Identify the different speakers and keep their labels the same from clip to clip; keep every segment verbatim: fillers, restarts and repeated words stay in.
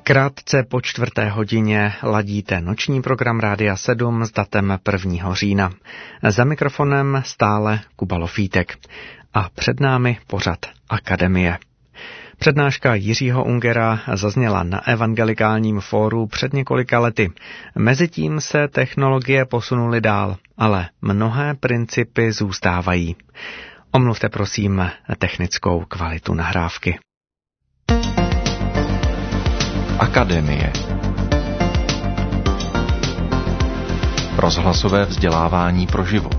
Speaker 1: Krátce po čtvrté hodině ladíte noční program Rádia sedm s datem prvního října. Za mikrofonem stále Kuba Lofítek. A před námi pořad Akademie. Přednáška Jiřího Ungera zazněla na evangelikálním fóru před několika lety. Mezitím se technologie posunuly dál, ale mnohé principy zůstávají. Omluvte prosím technickou kvalitu nahrávky.
Speaker 2: Akademie. Rozhlasové vzdělávání pro život.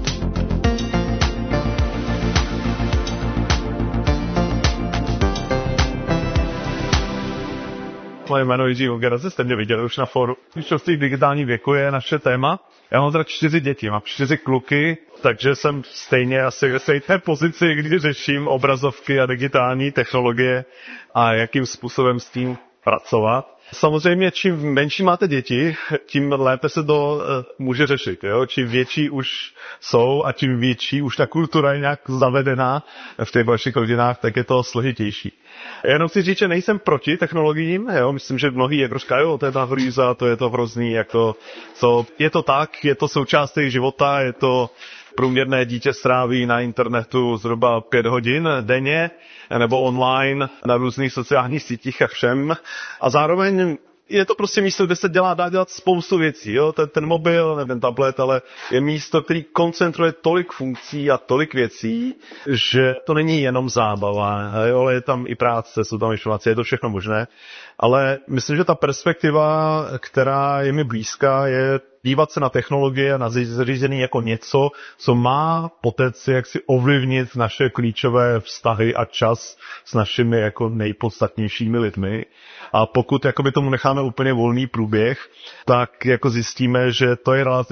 Speaker 3: Moje jméno Jiří Unger, jste mě viděli už na fóru. Rodičovství v digitálním věku je naše téma. Já mám teda čtyři děti, mám čtyři kluky, takže jsem stejně asi ve stejné pozici, kdy řeším obrazovky a digitální technologie a jakým způsobem s tím pracovat. Samozřejmě, čím menší máte děti, tím lépe se to uh, může řešit. Jo? Čím větší už jsou a čím větší už ta kultura je nějak zavedená v těch vašich rodinách, tak je to složitější. Jenom si říct, že nejsem proti technologiím, jo? Myslím, že mnohý jako říkají, jo, to je ta hrůza, to je to hrozný, jako, co, je to tak, je to součást jejich života, je to průměrné dítě stráví na internetu zhruba pět hodin denně, nebo online na různých sociálních sítích a všem. A zároveň je to prostě místo, kde se dělá, dá dělat spoustu věcí. Jo? Ten, ten mobil, ne ten tablet, ale je místo, který koncentruje tolik funkcí a tolik věcí, že to není jenom zábava, jo? Ale je tam i práce, jsou tam informace, je to všechno možné. Ale myslím, že ta perspektiva, která je mi blízká, je dívat se na technologie a na zařízení jako něco, co má potenciál jak si ovlivnit naše klíčové vztahy a čas s našimi jako nejpodstatnějšími lidmi. A pokud jakoby tomu necháme úplně volný průběh, tak jako zjistíme, že to je relativně